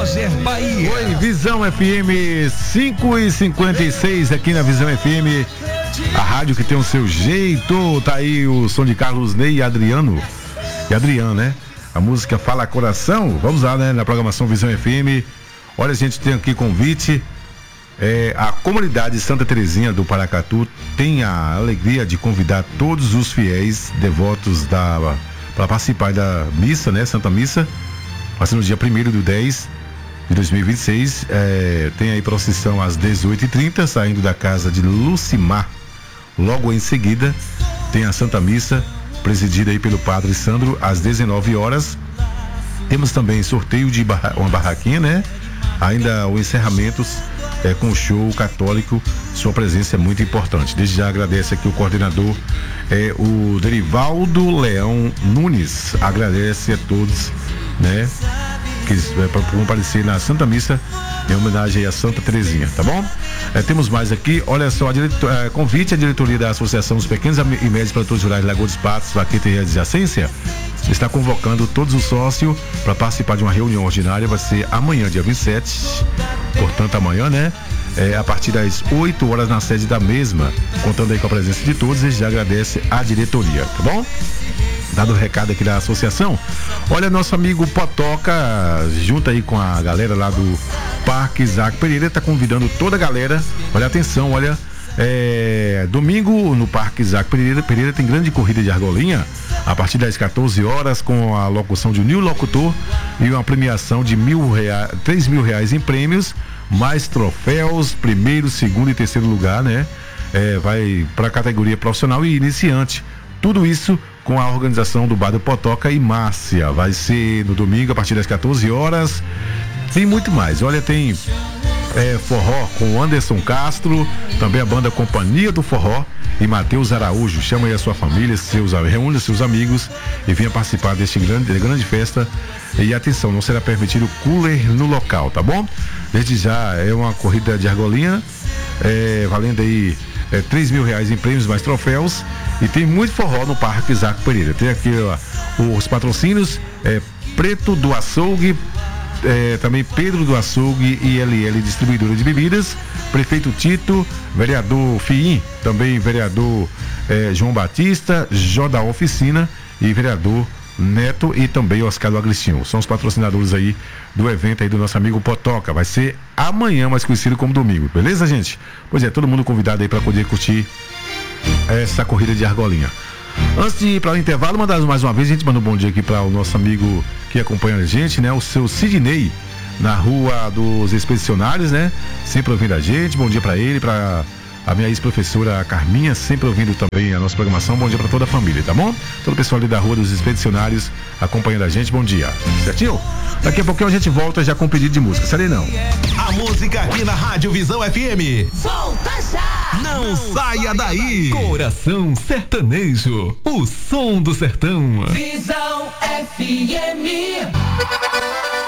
Roger Bahia. Oi, Visão FM 5h56 aqui na Visão FM, a rádio que tem o seu jeito. Tá aí o som de Carlos Ney e Adriano. E Adriano, né? A música Fala Coração. Vamos lá, né? Na programação Visão FM. Olha, a gente tem aqui convite. A comunidade Santa Terezinha do Paracatu tem a alegria de convidar todos os fiéis devotos para participar da missa, né? Santa Missa. Vai ser no dia 1º/10 de 2026. Tem aí procissão às 18h30, saindo da casa de Lucimar. Logo em seguida, tem a Santa Missa, presidida aí pelo Padre Sandro, às 19 horas. Temos também sorteio de uma barraquinha, né? Ainda o encerramento com o show católico. Sua presença é muito importante. Desde já agradece aqui o coordenador, o Derivaldo Leão Nunes. Agradece a todos, né, que para comparecer na Santa Missa em homenagem à Santa Terezinha, tá bom? Temos mais aqui, olha só, convite à diretoria da Associação dos Pequenos e Médios Produtores Rurais de Lagoa dos Patos, Vaqueta e adjacência, está convocando todos os sócios para participar de uma reunião ordinária. Vai ser amanhã, dia 27, portanto amanhã, né? A partir das 8 horas na sede da mesma, contando aí com a presença de todos. E já agradece a diretoria, tá bom? Dado o recado aqui da associação, olha, nosso amigo Potoca, junto aí com a galera lá do Parque Isaac Pereira, tá convidando toda a galera. Olha, atenção, olha, domingo no Parque Isaac Pereira tem grande corrida de argolinha, a partir das 14 horas, com a locução de um new locutor e uma premiação de R$3.000 em prêmios, mais troféus, primeiro, segundo e terceiro lugar, né? Vai para a categoria profissional e iniciante. Tudo isso com a organização do Bar do Potoca e Márcia. Vai ser no domingo a partir das 14 horas. Tem muito mais. Olha, tem forró com Anderson Castro, também a banda Companhia do Forró e Matheus Araújo. Chama aí a sua família, reúne seus amigos e venha participar deste grande festa. E atenção, não será permitido cooler no local, tá bom? Desde já é uma corrida de argolinha, valendo aí R$3.000 em prêmios, mais troféus, e tem muito forró no Parque Isaac Pereira. Tem aqui os patrocínios, Preto do Açougue, também Pedro do Açougue e LL Distribuidora de Bebidas, Prefeito Tito, Vereador Fiim, também Vereador João Batista, Jó da Oficina e Vereador Neto e também Oscar do Agristinho. São os patrocinadores aí do evento aí do nosso amigo Potoca. Vai ser amanhã, mais conhecido como domingo, beleza, gente? Pois todo mundo convidado aí para poder curtir essa corrida de argolinha. Antes de ir para o intervalo, mandar mais uma vez, a gente manda um bom dia aqui para o nosso amigo que acompanha a gente, né? O seu Sidney, na Rua dos Expedicionários, né? Sempre ouvindo a gente. Bom dia para ele, para a minha ex-professora Carminha, sempre ouvindo também a nossa programação. Bom dia para toda a família, tá bom? Todo o pessoal ali da Rua dos Expedicionários acompanhando a gente. Bom dia. Certinho? Daqui a pouquinho a gente volta já com um pedido de música. Sai não. A música aqui na Rádio Visão FM. Volta já! Não saia daí! Coração Sertanejo, o som do sertão. Visão FM.